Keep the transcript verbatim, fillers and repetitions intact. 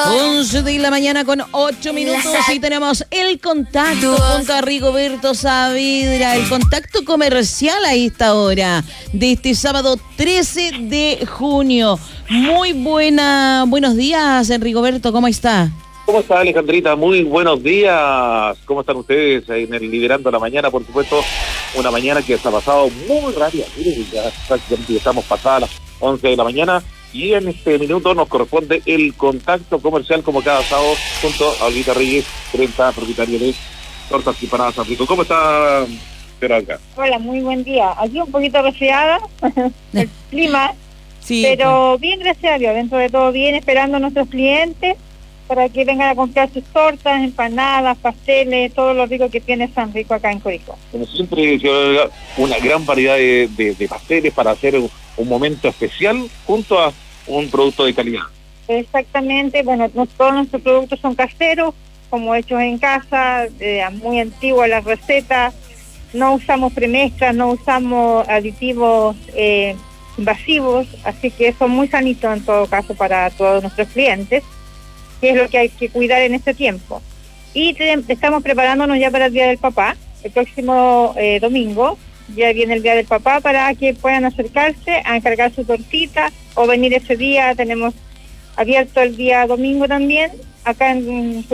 once de la mañana con ocho minutos y tenemos el contacto junto a Rigoberto Saavedra, el contacto comercial a esta hora de este sábado trece de junio. Muy buena, buenos días, Rigoberto, ¿cómo está? ¿Cómo está, Alejandrita? Muy buenos días. ¿Cómo están ustedes en el Liderando la Mañana? Por supuesto, una mañana que se ha pasado muy rápida. Miren, ya prácticamente estamos pasadas las once de la mañana y en este minuto nos corresponde el contacto comercial como cada sábado junto a Olguita Reyes, treinta propietaria de Tortas Preparadas San Rico. ¿Cómo está, Peralca? Hola, muy buen día. Aquí un poquito resfriada, el clima, sí, pero bien, gracias a Dios, dentro de todo bien, esperando a nuestros clientes para que vengan a comprar sus tortas, empanadas, pasteles, todo lo rico que tiene San Rico acá en Curicó. Como siempre, una gran variedad de, de, de pasteles para hacer un, un momento especial junto a un producto de calidad. Exactamente, bueno, no, todos nuestros productos son caseros, como hechos en casa, eh, muy antiguas las recetas, no usamos premezclas, no usamos aditivos eh, invasivos, así que son muy sanitos en todo caso para todos nuestros clientes, que es lo que hay que cuidar en este tiempo. Y te, estamos preparándonos ya para el Día del Papá, el próximo eh, domingo, ya viene el Día del Papá para que puedan acercarse a encargar su tortita o venir ese día. Tenemos abierto el día domingo también, acá en